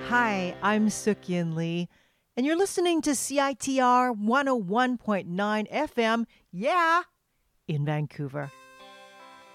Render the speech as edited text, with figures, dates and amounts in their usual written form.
Hi, I'm Suk-Yin Lee, and you're listening to CITR 101.9 FM, yeah, in Vancouver.